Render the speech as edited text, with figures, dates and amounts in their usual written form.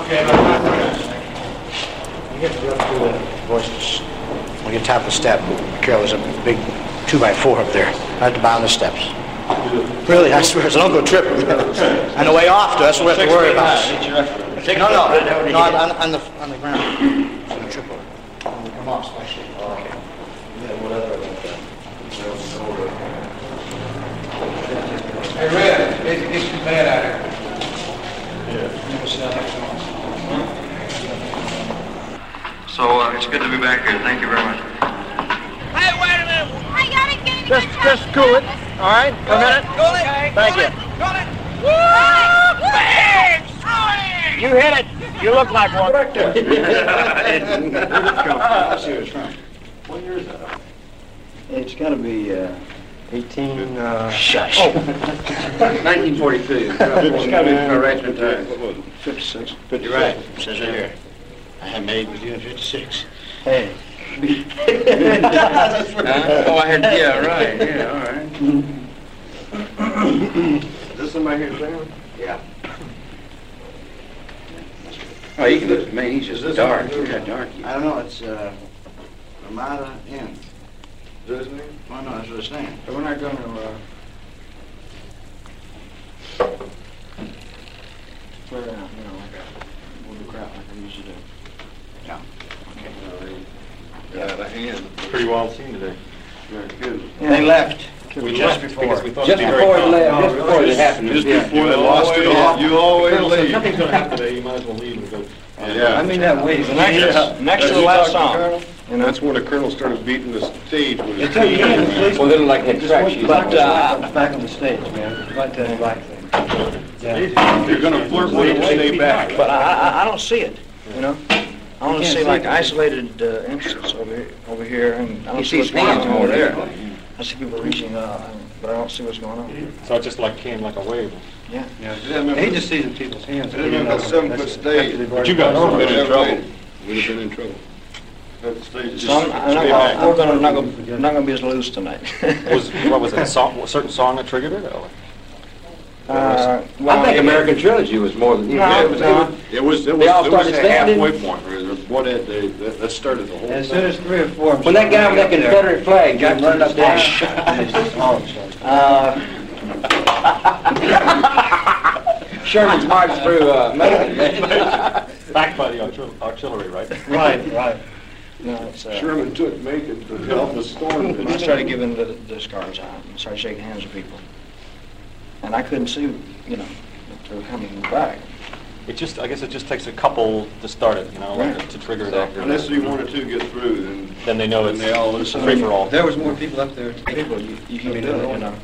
Okay, you get up to the voices. When you top the step, Carol, there's a big 2x4 up there, right at the bottom of the steps. Really, I swear, so don't go tripping. On the way off, that's what we have to worry about. No, on the ground. It's going to trip over. When we come off, especially. Okay. Hey, Red, it's too bad out here. So it's good to be back here. Thank you very much. Hey, wait a minute. I gotta get it. Just cool it. All right, a minute. Cool it. Thank you. Cool it. Woo! Bang! You hit it. You look like one. I'll see where it's from. What year is that? It's got to be 18... Shush. 1942. It's got to be correction time. 56. You're right. It says right here. I had married with you in 56. Hey. Oh, I had, yeah, right. Yeah, all right. Is this somebody here, Sam? Yeah. Oh, you can look, man, he's just dark. Look how dark he is. I don't know, it's Ramada Inn. Is that his name? Oh, no, that's what it's saying. We're not going to, Clear it out, like we'll do crap like we usually do. Yeah. yeah, the hand. Pretty wild scene today. Very good. They left. We just left before. because we thought Just it'd be very before it calm. left, just before it happened. Just before they lost it all. You always Colonel said, leave. nothing's going to happen today. You might as well leave and go. Yeah. I mean that way. Next to the You last talked to song. Colonel? And that's when the colonel started beating the stage with his It's teeth. Well, little like that track sheet. But back on the stage, man. Right to the black thing. If you're going to flirt with him, stay back. But I don't see it, I only see like isolated incidents over here, and I don't see what's going on over there. I see people reaching up, but I don't see what's going on. So it just like came like a wave. Yeah. He just sees in people's hands. It didn't have that 7-foot stage. But you guys We'd have been in trouble. We'd have been in trouble. That stage just So stay back. we're not gonna be as loose tonight. What was it? A certain song that triggered it? Or? Well, I think American Trilogy was more than... Yeah, it was They all started a standing. halfway point. What that started the whole As thing. soon as 3 or 4... When that guy with that Confederate flag got turned up there. Sherman's marched through Macon. Backed by the artillery, right? Right. No, it's, Sherman took Macon to help the storm. I started giving the scars out and started shaking hands with people. And I couldn't see, if they were coming back. I guess it just takes a couple to start it, like to trigger it off. Unless you one or two get through, Then they know then they all it's listen. free for all. There was more people up there. People, you can do it,